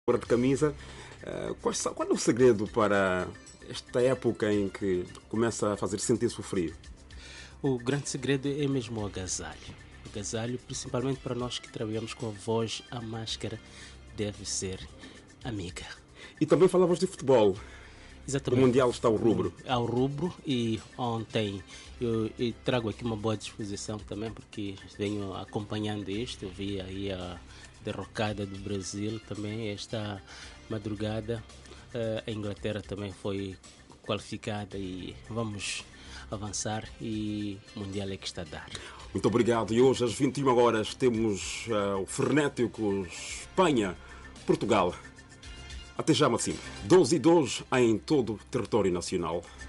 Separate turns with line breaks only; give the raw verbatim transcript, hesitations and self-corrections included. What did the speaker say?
Cor de camisa. Uh, qual, qual é o segredo para esta época em que começa a fazer sentir-se o frio?
O grande segredo é mesmo o agasalho. O agasalho, principalmente para nós que trabalhamos com a voz, a máscara deve ser amiga.
E também falávamos de futebol.
Exatamente.
O Mundial está ao rubro.
Ao rubro, e ontem eu, eu trago aqui uma boa disposição também, porque venho acompanhando isto. Eu vi aí a derrocada do Brasil também esta madrugada. A Inglaterra também foi qualificada e vamos avançar, e o Mundial é que está a dar.
Muito obrigado. E hoje às vinte e uma horas temos uh, o frenético Espanha-Portugal. Até já, Massimo. doze e doze em todo o território nacional.